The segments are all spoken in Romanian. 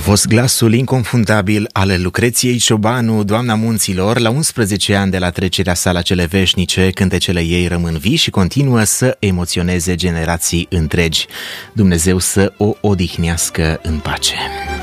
fost glasul inconfundabil al Lucreției Ciobanu, Doamna Munților, la 11 ani de la trecerea sa la cele veșnice, cântecele ei rămân vii și continuă să emoționeze generații întregi. Dumnezeu să o odihnească în pace.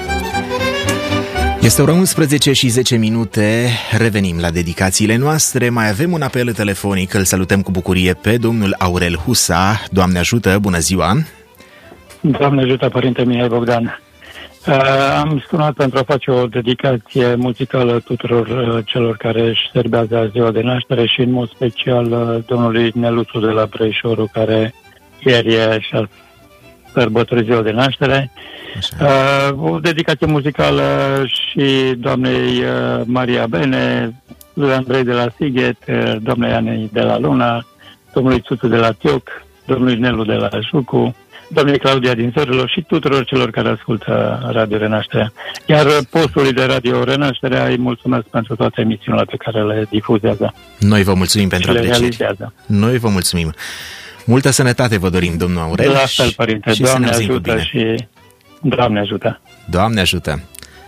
Este ora 11 și 10 minute, revenim la dedicațiile noastre, mai avem un apel telefonic, îl salutăm cu bucurie pe domnul Aurel Husa. Doamne ajută, bună ziua! Doamne ajută, Părinte Mihai Bogdan! Am sunat pentru a face o dedicație muzicală tuturor celor care își serbează ziua de naștere și în mod special domnului Neluțu de la Brăișoru, care ieri și-a sărbătorit ziua de naștere. O dedicație muzicală și doamnei Maria Bene, lui Andrei de la Sighet, doamnei Anei de la Luna, domnului Țuțu de la Tioc, domnului Nelu de la Jucu, doamnei Claudia din Sărălor și tuturor celor care ascultă Radio Renașterea. Iar postului de Radio Renașterea îi mulțumesc pentru toate emisiunile pe care le difuzează. Noi vă mulțumim pentru apreciere. Realizează. Noi vă mulțumim. Multă sănătate vă dorim, domnul Aurel. La fel, Părinte. Și Doamne ajută și Doamne ajută. Doamne ajută.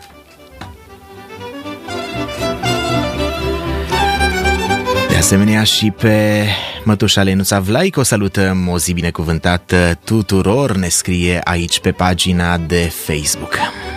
De asemenea și pe mătușa Lenuța Vlaico salutăm, o zi binecuvântată tuturor, ne scrie aici pe pagina de Facebook.